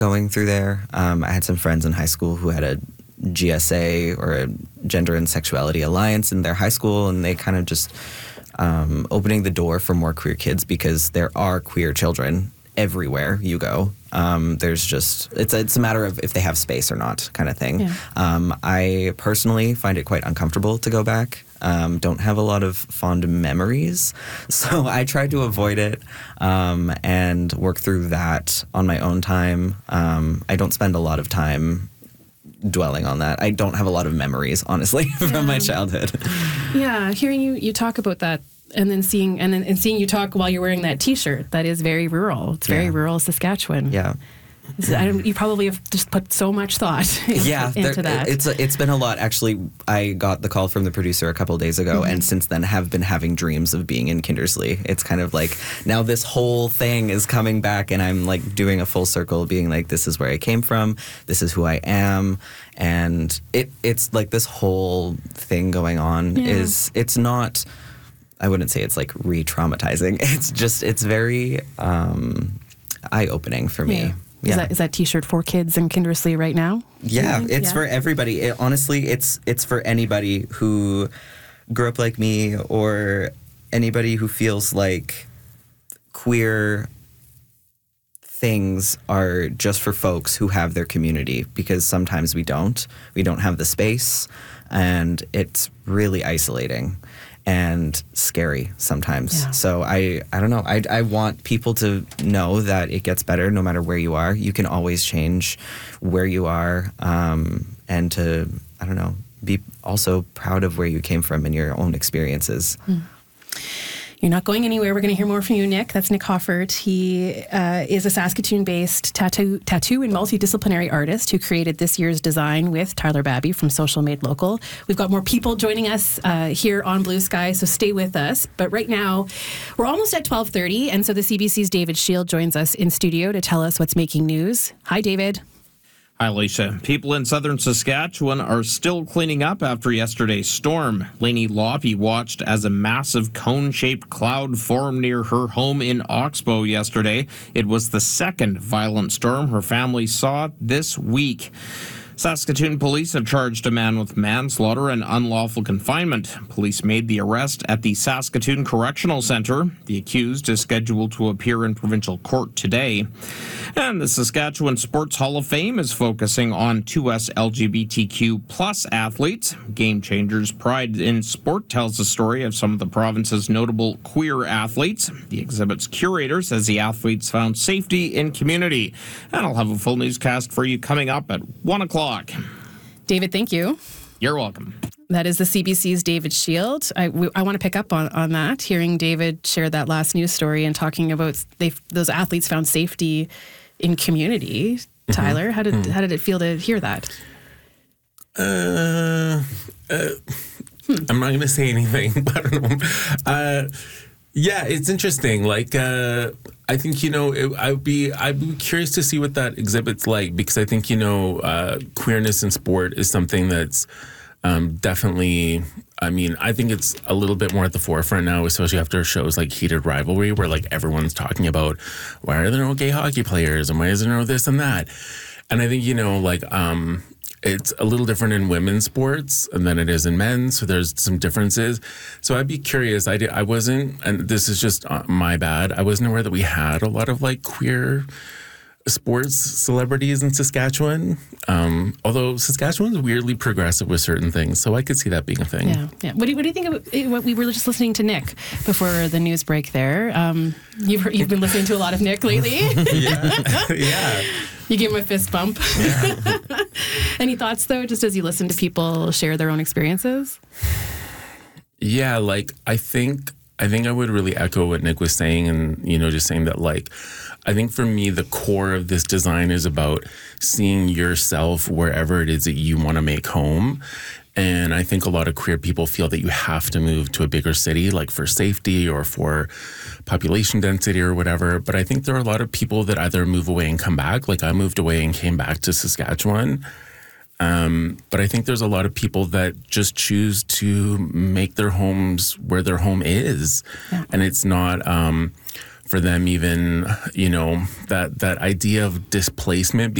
going through there. I had some friends in high school who had a GSA, or a Gender and Sexuality Alliance, in their high school, and they kind of just opening the door for more queer kids, because there are queer children everywhere you go. There's just, it's a matter of if they have space or not, kind of thing. Yeah. I personally find it quite uncomfortable to go back. Don't have a lot of fond memories, so I try to avoid it and work through that on my own time. I don't spend a lot of time dwelling on that. I don't have a lot of memories, honestly, from my childhood. Yeah, hearing you talk about that, and then seeing you talk while you're wearing that T-shirt, that is very rural. It's very rural Saskatchewan. Yeah. You probably have just put so much thought into that. It's been a lot. Actually, I got the call from the producer a couple of days ago, and since then have been having dreams of being in Kindersley. It's kind of like now this whole thing is coming back, and I'm like doing a full circle, being like, this is where I came from, this is who I am, and it's like this whole thing going on it's not. I wouldn't say it's like re-traumatizing. It's very eye-opening for me. Yeah. Is that T-shirt for kids in Kindersley right now? Yeah, it's for everybody. Honestly, it's for anybody who grew up like me, or anybody who feels like queer things are just for folks who have their community, because sometimes we don't have the space, and it's really isolating and scary sometimes. Yeah. So I don't know. I want people to know that it gets better no matter where you are. You can always change where you are, and to, I don't know, be also proud of where you came from and your own experiences. You're not going anywhere. We're going to hear more from you, Nick. That's Nick Hoffert. He is a Saskatoon-based tattoo and multidisciplinary artist who created this year's design with Tyler Babby from Social Made Local. We've got more people joining us here on Blue Sky, so stay with us. But right now, we're almost at 12:30, and so the CBC's David Shield joins us in studio to tell us what's making news. Hi, David. Hi, Alicia. People in southern Saskatchewan are still cleaning up after yesterday's storm. Lainey Loppy watched as a massive cone-shaped cloud formed near her home in Oxbow yesterday. It was the second violent storm her family saw this week. Saskatoon police have charged a man with manslaughter and unlawful confinement. Police made the arrest at the Saskatoon Correctional Centre. The accused is scheduled to appear in provincial court today. And the Saskatchewan Sports Hall of Fame is focusing on 2S LGBTQ plus athletes. Game Changers Pride in Sport tells the story of some of the province's notable queer athletes. The exhibit's curator says the athletes found safety in community. And I'll have a full newscast for you coming up at 1 o'clock. David, thank you. You're welcome. That is the CBC's David Shield. I want to pick up on that, hearing David share that last news story and talking about those athletes found safety in community. Tyler, how did it feel to hear that? I'm not going to say anything, but I don't know. Yeah, it's interesting. Like, I think, I'd be curious to see what that exhibit's like, because I think, queerness in sport is something that's definitely, I think it's a little bit more at the forefront now, especially after shows like Heated Rivalry, where like everyone's talking about why are there no gay hockey players and why is there no this and that. And I think, it's a little different in women's sports than it is in men's, so there's some differences. So I'd be curious. I wasn't, and this is just my bad, I wasn't aware that we had a lot of like queer sports celebrities in Saskatchewan. Although Saskatchewan's weirdly progressive with certain things, so I could see that being a thing. Yeah. What do you think of what we were just listening to Nick before the news break there? You've been listening to a lot of Nick lately. Yeah. You gave him a fist bump. Yeah. Any thoughts, though, just as you listen to people share their own experiences? Yeah, like, I think I would really echo what Nick was saying, and, just saying that, like, I think for me, the core of this design is about seeing yourself wherever it is that you want to make home. And I think a lot of queer people feel that you have to move to a bigger city, like for safety or for population density or whatever. But I think there are a lot of people that either move away and come back. Like I moved away and came back to Saskatchewan. But I think there's a lot of people that just choose to make their homes where their home is. Yeah. And it's not, for them even, that idea of displacement